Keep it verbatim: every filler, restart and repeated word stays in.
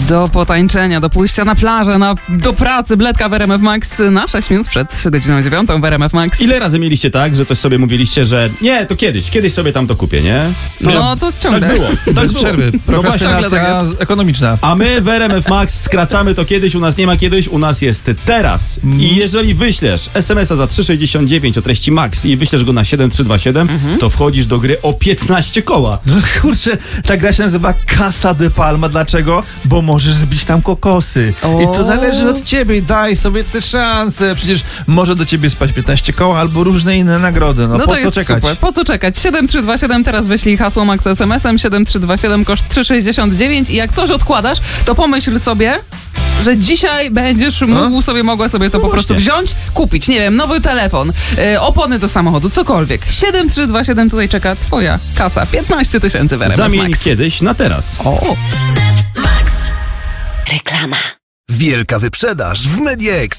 Do potańczenia, do pójścia na plażę, na, do pracy, bledka w R M F Max na sześć minut przed godziną dziewiątą w R M F Max. Ile razy mieliście tak, że coś sobie mówiliście, że nie, to kiedyś, kiedyś sobie tam to kupię, nie? No, no to ciągle. Tak było. Tak Bez było. przerwy. Prokrastynacja tak ekonomiczna. A my w R M F Max skracamy to kiedyś, u nas nie ma kiedyś, u nas jest teraz. Mm. I jeżeli wyślesz es em es a za trzy sześćdziesiąt dziewięć o treści Max i wyślesz go na siedem trzy dwa siedem, Mhm. to wchodzisz do gry o piętnaście koła. No kurczę, ta gra się nazywa Casa de Palma. Dlaczego? Bo możesz zbić tam kokosy. O. I to zależy od ciebie. Daj sobie te szanse. Przecież może do ciebie spać piętnaście koła albo różne inne nagrody. No, No po to co jest czekać? super. Po co czekać? siedem trzy dwa siedem, teraz wyślij hasło Max es em esem, siedem trzy dwa siedem, koszt trzy sześćdziesiąt dziewięć i jak coś odkładasz, to pomyśl sobie, że dzisiaj będziesz mógł sobie, mogła sobie to No po prostu właśnie. wziąć, kupić, nie wiem, nowy telefon, yy, opony do samochodu, cokolwiek. siedem trzy dwa siedem, tutaj czeka twoja kasa. piętnaście tysięcy w R M F Zamień Max. kiedyś na teraz. O. Reklama. Wielka wyprzedaż w Media Expert.